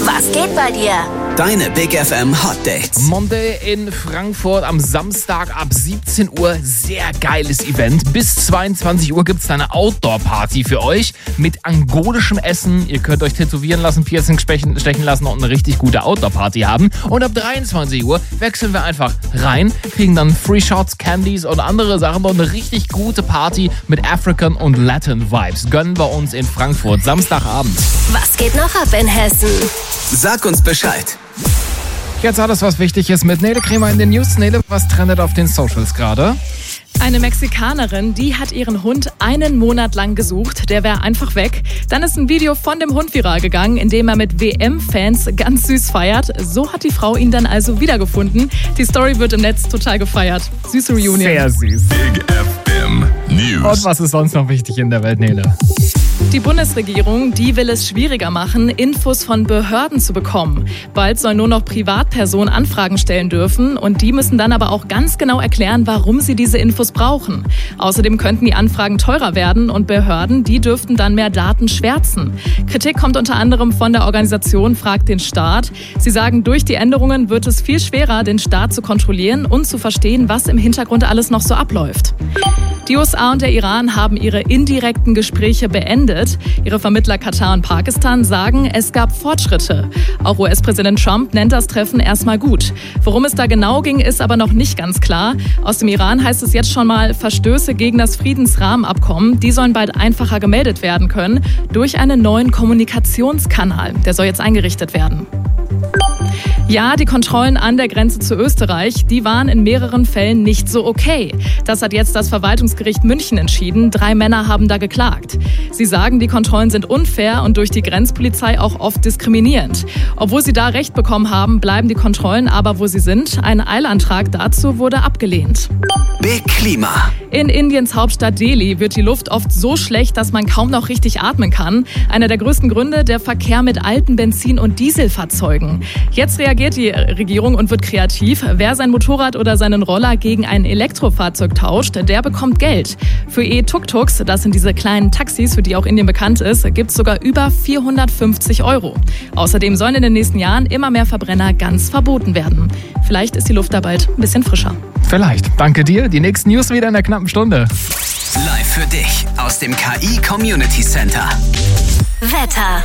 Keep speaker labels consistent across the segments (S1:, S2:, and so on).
S1: Was geht bei dir?
S2: Deine Big FM Hot Dates.
S3: Monday in Frankfurt am Samstag ab 17 Uhr. Sehr geiles Event. Bis 22 Uhr gibt's eine Outdoor-Party für euch mit angolischem Essen. Ihr könnt euch tätowieren lassen, Piercing stechen lassen und eine richtig gute Outdoor-Party haben. Und ab 23 Uhr wechseln wir einfach rein, kriegen dann Free Shots, Candies und andere Sachen und eine richtig gute Party mit African und Latin Vibes. Gönnen wir uns in Frankfurt, Samstagabend.
S1: Was geht noch ab in Hessen?
S2: Sag uns Bescheid.
S3: Jetzt alles, was wichtig ist mit Nele Kremer in den News. Nele, was trendet auf den Socials gerade?
S4: Eine Mexikanerin, die hat ihren Hund einen Monat lang gesucht. Der wäre einfach weg. Dann ist ein Video von dem Hund viral gegangen, in dem er mit WM-Fans ganz süß feiert. So hat die Frau ihn dann also wiedergefunden. Die Story wird im Netz total gefeiert. Süße Reunion.
S3: Sehr süß.
S5: Big FM News.
S3: Und was ist sonst noch wichtig in der Welt, Nele?
S4: Die Bundesregierung, die will es schwieriger machen, Infos von Behörden zu bekommen. Bald sollen nur noch Privatpersonen Anfragen stellen dürfen und die müssen dann aber auch ganz genau erklären, warum sie diese Infos brauchen. Außerdem könnten die Anfragen teurer werden und Behörden, die dürften dann mehr Daten schwärzen. Kritik kommt unter anderem von der Organisation Fragt den Staat. Sie sagen, durch die Änderungen wird es viel schwerer, den Staat zu kontrollieren und zu verstehen, was im Hintergrund alles noch so abläuft. Die USA und der Iran haben ihre indirekten Gespräche beendet. Ihre Vermittler Katar und Pakistan sagen, es gab Fortschritte. Auch US-Präsident Trump nennt das Treffen erstmal gut. Worum es da genau ging, ist aber noch nicht ganz klar. Aus dem Iran heißt es jetzt schon mal, Verstöße gegen das Friedensrahmenabkommen, die sollen bald einfacher gemeldet werden können durch einen neuen Kommunikationskanal. Der soll jetzt eingerichtet werden. Ja, die Kontrollen an der Grenze zu Österreich, die waren in mehreren Fällen nicht so okay. Das hat jetzt das Verwaltungsgericht München entschieden. 3 Männer haben da geklagt. Sie sagen, die Kontrollen sind unfair und durch die Grenzpolizei auch oft diskriminierend. Obwohl sie da Recht bekommen haben, bleiben die Kontrollen aber, wo sie sind. Ein Eilantrag dazu wurde abgelehnt.
S2: Big Klima.
S4: In Indiens Hauptstadt Delhi wird die Luft oft so schlecht, dass man kaum noch richtig atmen kann. Einer der größten Gründe, der Verkehr mit alten Benzin- und Dieselfahrzeugen. Jetzt reagiert die Regierung und wird kreativ. Wer sein Motorrad oder seinen Roller gegen ein Elektrofahrzeug tauscht, der bekommt Geld. Für E-Tuk-Tuks, das sind diese kleinen Taxis, für die auch Indien bekannt ist, gibt es sogar über 450 €. Außerdem sollen in den nächsten Jahren immer mehr Verbrenner ganz verboten werden. Vielleicht ist die Luft da bald ein bisschen frischer.
S3: Vielleicht. Danke dir. Die nächsten News wieder in der knappen Stunde.
S2: Live für dich aus dem KI Community Center.
S1: Wetter.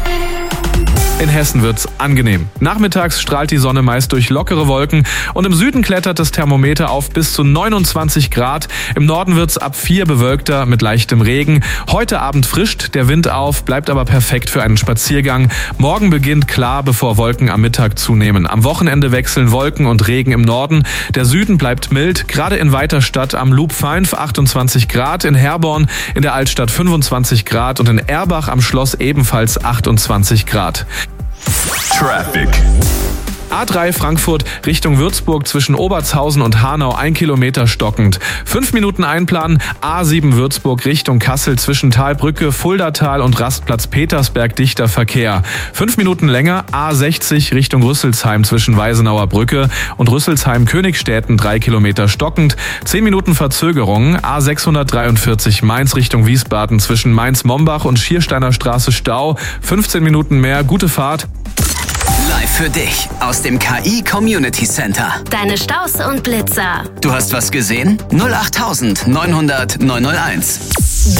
S6: In Hessen wird's angenehm. Nachmittags strahlt die Sonne meist durch lockere Wolken und im Süden klettert das Thermometer auf bis zu 29 Grad. Im Norden wird's ab 4 bewölkter mit leichtem Regen. Heute Abend frischt der Wind auf, bleibt aber perfekt für einen Spaziergang. Morgen beginnt klar, bevor Wolken am Mittag zunehmen. Am Wochenende wechseln Wolken und Regen im Norden. Der Süden bleibt mild, gerade in Weiterstadt am Loop 5 28 Grad, in Herborn in der Altstadt 25 Grad und in Erbach am Schloss ebenfalls 28 Grad.
S5: Traffic.
S6: A3 Frankfurt Richtung Würzburg zwischen Obertshausen und Hanau 1 Kilometer stockend. 5 Minuten einplanen. A7 Würzburg Richtung Kassel zwischen Talbrücke, Fuldatal und Rastplatz Petersberg dichter Verkehr. 5 Minuten länger. A60 Richtung Rüsselsheim zwischen Weisenauer Brücke und Rüsselsheim-Königstädten 3 Kilometer stockend. 10 Minuten Verzögerung. A643 Mainz Richtung Wiesbaden zwischen Mainz-Mombach und Schiersteiner Straße Stau. 15 Minuten mehr. Gute Fahrt.
S2: Live für dich aus dem KI Community Center.
S1: Deine Staus und Blitzer.
S2: Du hast was gesehen? 08900 901.